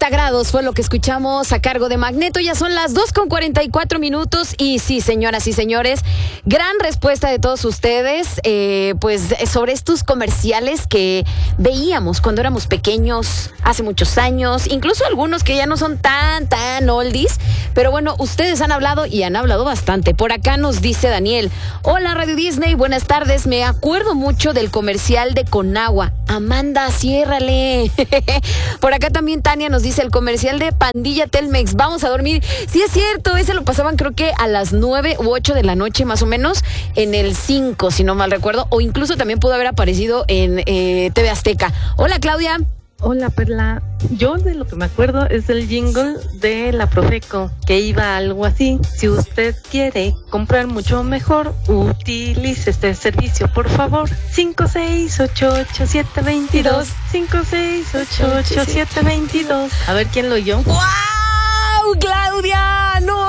30 grados fue lo que escuchamos a cargo de Magneto. Ya son las 2:44 y sí, señoras y señores, gran respuesta de todos ustedes, pues sobre estos comerciales que veíamos cuando éramos pequeños, hace muchos años, incluso algunos que ya no son tan oldies, pero bueno, ustedes han hablado y han hablado bastante. Por acá nos dice Daniel: hola Radio Disney, buenas tardes, me acuerdo mucho del comercial de Conagua. Amanda, ciérrale. Por acá también Tania nos dice el comercial de Pandilla Telmex, vamos a dormir. Sí, es cierto, ese lo pasaban creo que a las 9 u 8 de la noche más o menos en el 5, si no mal recuerdo, o incluso también pudo haber aparecido en TV Azteca. Hola, Claudia. Hola, Perla. Yo de lo que me acuerdo es el jingle de la Profeco, que iba algo así: si usted quiere comprar mucho mejor, utilice este servicio, por favor. 5688-722. 5688-722. A ver quién lo oyó. ¡Wow, Claudia! ¡No!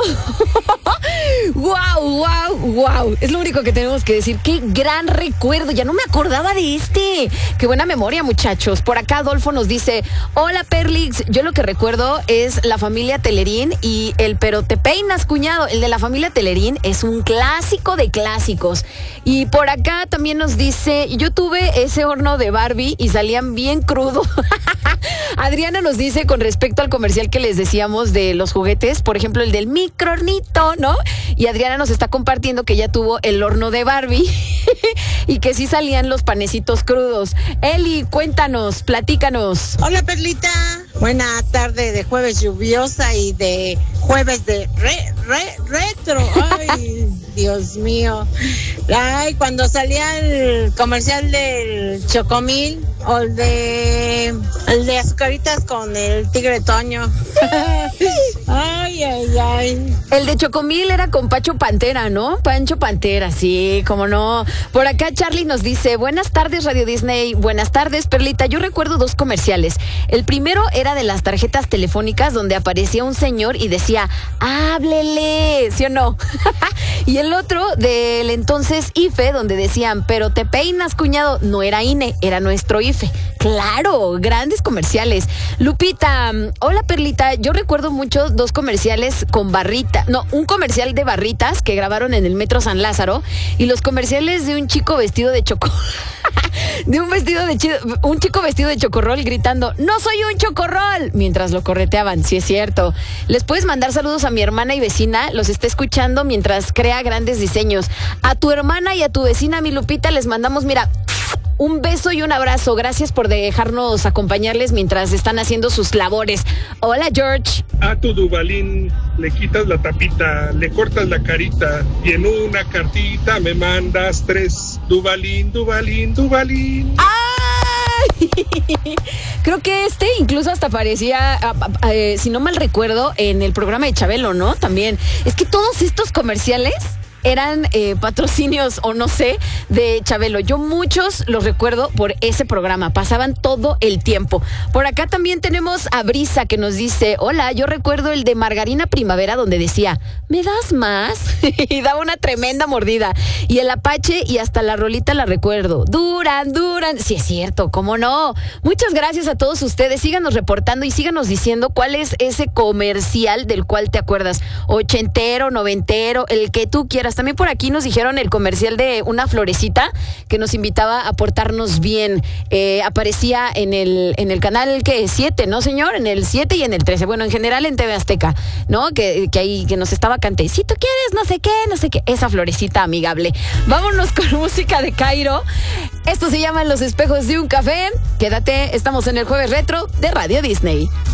¡Wow! Es lo único que tenemos que decir. ¡Qué gran recuerdo! Ya no me acordaba de este. ¡Qué buena memoria, muchachos! Por acá Adolfo nos dice: hola, Perlix. Yo lo que recuerdo es la familia Telerín y el Pero te peinas, cuñado. El de la familia Telerín es un clásico de clásicos. Y por acá también nos dice: yo tuve ese horno de Barbie y salían bien crudos. Adriana nos dice con respecto al comercial que les decíamos de los juguetes, por ejemplo, el del microornito, ¿no? Y Adriana nos está compartiendo que ella tuvo el horno de Barbie y que sí salían los panecitos crudos. Eli, cuéntanos, platícanos. Hola, Perlita. Buena tarde de jueves lluviosa y de jueves de retro. Ay, Dios mío. Ay, cuando salía el comercial del Chocomil o el de azucaritas con el tigre Toño. Ay. El de Chocomil era con Pancho Pantera, ¿no? Pancho Pantera, sí, cómo no. Por acá Charlie nos dice: buenas tardes, Radio Disney. Buenas tardes, Perlita. Yo recuerdo dos comerciales. El primero era de las tarjetas telefónicas donde aparecía un señor y decía: háblele, ¿sí o no? Y el otro del entonces IFE, donde decían: pero te peinas, cuñado. No era INE, era nuestro IFE. Claro, grandes comerciales. Lupita: hola, Perlita. Yo recuerdo mucho dos comerciales con barrita. No, un comercial de barritas que grabaron en el Metro San Lázaro y los comerciales de un chico vestido de un chico vestido de chocorrol gritando: no soy un chocorrol, mientras lo correteaban. Sí, es cierto. Les puedes mandar saludos a mi hermana y vecina, los está escuchando mientras crea grandes diseños. A tu hermana y a tu vecina, mi Lupita, les mandamos, mira, un beso y un abrazo. Gracias por dejarnos acompañarles mientras están haciendo sus labores. Hola, George. A tu Dubalín le quitas la tapita, le cortas la carita y en una cartita me mandas 3. Dubalín. ¡Ay! Creo que incluso hasta parecía, si no mal recuerdo, en el programa de Chabelo, ¿no? También. Es que todos estos comerciales eran patrocinios o no sé de Chabelo. Yo muchos los recuerdo por ese programa, pasaban todo el tiempo. Por acá también tenemos a Brisa que nos dice: hola, yo recuerdo el de Margarina Primavera donde decía: ¿me das más? Y daba una tremenda mordida. Y el Apache y hasta la rolita la recuerdo. Duran. Sí, es cierto, cómo no. Muchas gracias a todos ustedes. Síganos reportando y síganos diciendo cuál es ese comercial del cual te acuerdas. Ochentero, noventero, el que tú quieras. También por aquí nos dijeron el comercial de una florecita que nos invitaba a portarnos bien. Aparecía en el canal 7, ¿no, señor? En el 7 y en el 13. Bueno, en general en TV Azteca, ¿no? Que ahí que nos estaba cantando: si tú quieres, no sé qué. Esa florecita amigable. Vámonos con música de Cairo. Esto se llama Los espejos de un café. Quédate, estamos en el Jueves Retro de Radio Disney.